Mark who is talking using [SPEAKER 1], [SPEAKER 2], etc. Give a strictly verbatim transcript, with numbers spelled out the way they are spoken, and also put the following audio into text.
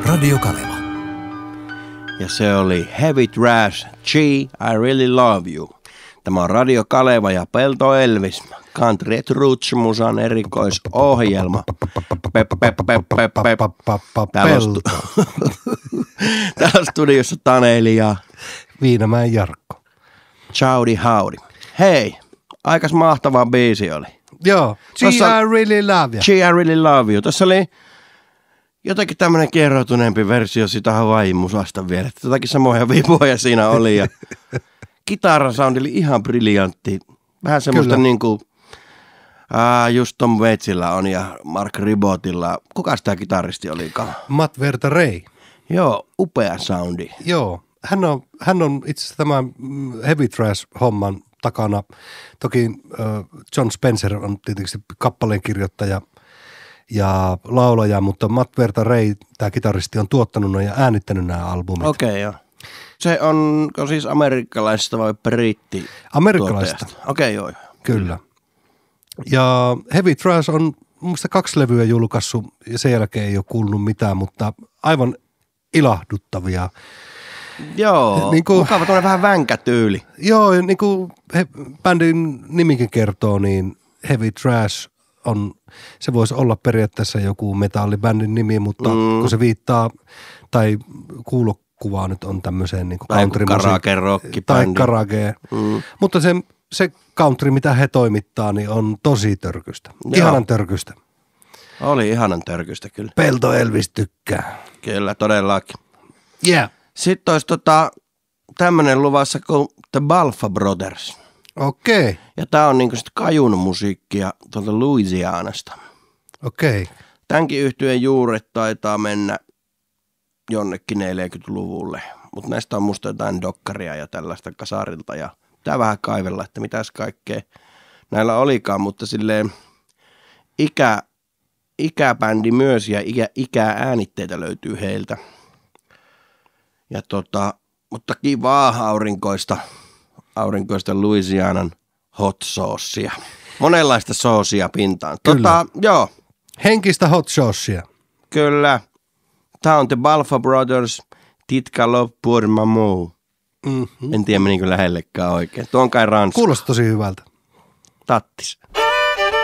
[SPEAKER 1] Radio Kaleva.
[SPEAKER 2] Ja se oli Heavy Trash, G, I Really Love You. Tämä on Radio Kaleva ja Pelto Elvis. Country et Roots musan erikoisohjelma. Pep, pep, pep, pep, pep. Täällä, Täällä studiossa Taneli ja
[SPEAKER 3] Viinamäen Jarkko.
[SPEAKER 2] Chowdy howdy. Hei, aikas mahtava biisi oli.
[SPEAKER 3] Joo, G,
[SPEAKER 2] Tossa,
[SPEAKER 3] I Really Love You.
[SPEAKER 2] G, I Really Love You. Tässä oli jotenkin tämmönen kierroutuneempi versio sitä Hawaii-musasta vielä. Jotakin samoja viivoja siinä oli ja kitarasound oli ihan briljantti. Vähän semmoista
[SPEAKER 3] Kyllä.
[SPEAKER 2] niinku, aa, just Tom Waitsilla on ja Mark Ribotilla. Kuka tämä kitaristi olikaan?
[SPEAKER 3] Matt Verta Ray.
[SPEAKER 2] Joo, upea soundi.
[SPEAKER 3] Joo, hän on, hän on itse asiassa tämän Heavy Trash-homman takana. Toki äh, John Spencer on tietysti kappaleen kirjoittaja ja laulaja, mutta Matt Verta Ray, tämä kitaristi, on tuottanut ja äänittänyt nämä albumit.
[SPEAKER 2] Okei, okay, joo. Se on, on siis amerikkalaisesta vai britti?
[SPEAKER 3] Amerikkalaista.
[SPEAKER 2] Okei, okay, joo.
[SPEAKER 3] Kyllä. Ja Heavy Trash on mun mielestä kaksi levyä julkaissut ja sen jälkeen ei ole kuulunut mitään, mutta aivan ilahduttavia.
[SPEAKER 2] Joo,
[SPEAKER 3] niin kuin,
[SPEAKER 2] mukava tuonne vähän vänkätyyli.
[SPEAKER 3] Joo, niin kuin he, bändin nimikin kertoo, niin Heavy Trash on, se voisi olla periaatteessa joku metallibändin nimi, mutta mm. kun se viittaa, tai kuulokuvaa nyt on tämmöiseen niin kuin country-musiikki. Tai karage. Mm. Mutta se, se country, mitä he toimittaa, niin on tosi törkystä. Joo. Ihanan törkystä.
[SPEAKER 2] Oli ihanan törkystä kyllä.
[SPEAKER 3] Pelto Elvis tykkää.
[SPEAKER 2] Kyllä, todellakin.
[SPEAKER 3] Yeah.
[SPEAKER 2] Sitten olisi tota, tämmöinen luvassa kuin The Balfa Brothers.
[SPEAKER 3] Okei. Okay.
[SPEAKER 2] Ja tää on niinku sit kajun musiikkia tuolta Louisianasta.
[SPEAKER 3] Okei. Okay.
[SPEAKER 2] Tämänkin yhtyeen juuret taitaa mennä jonnekin neljäkymmentäluvulle. Mutta näistä on musta jotain dokkaria ja tällaista kasarilta. Ja pitää vähän kaivella, että mitäs kaikkea näillä olikaan. Mutta silleen ikä, ikäbändi myös ja ikä, ikääänitteitä löytyy heiltä. Ja tota, mutta kivaa aurinkoista, aurinkoista Louisianan hot saucea. Monenlaista soosia pintaan. Tota, joo.
[SPEAKER 3] Henkistä hot saucea.
[SPEAKER 2] Kyllä. Tämä on The Balfa Brothers, Titka Loppur Mamu. Mm-hmm. En tiedä menikö lähellekään oikein. Tuo on kai ranska.
[SPEAKER 3] Kuulostaa tosi hyvältä.
[SPEAKER 2] Tattis.